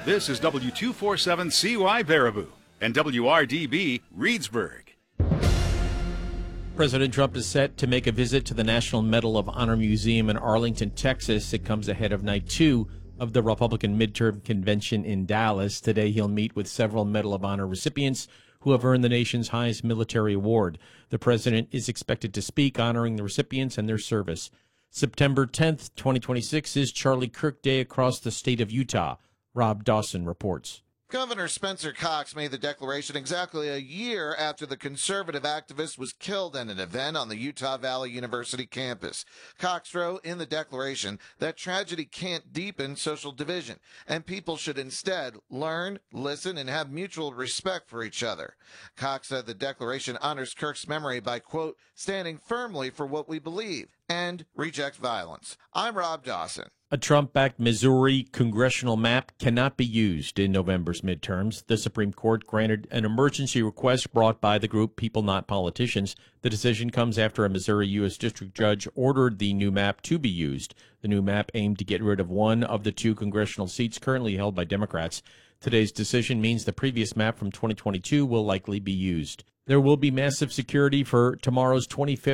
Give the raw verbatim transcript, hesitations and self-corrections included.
This is W two forty-seven C Y Baraboo and W R D B Reedsburg. President Trump is set to make a visit to the National Medal of Honor Museum in Arlington, Texas. It comes ahead of night two of the Republican midterm convention in Dallas. Today, he'll meet with several Medal of Honor recipients who have earned the nation's highest military award. The president is expected to speak, honoring the recipients and their service. September tenth, twenty twenty-six is Charlie Kirk Day across the state of Utah. Rob Dawson reports. Governor Spencer Cox made the declaration exactly a year after the conservative activist was killed in an event on the Utah Valley University campus. Cox wrote in the declaration that tragedy can't deepen social division, and people should instead learn, listen, and have mutual respect for each other. Cox said the declaration honors Kirk's memory by, quote, standing firmly for what we believe and reject violence. I'm Rob Dawson. A Trump-backed Missouri congressional map cannot be used in November's midterms. The Supreme Court granted an emergency request brought by the group People Not Politicians. The decision comes after a Missouri U S district judge ordered the new map to be used. The new map aimed to get rid of one of the two congressional seats currently held by Democrats. Today's decision means the previous map from twenty twenty-two will likely be used. There will be massive security for tomorrow's twenty-fifth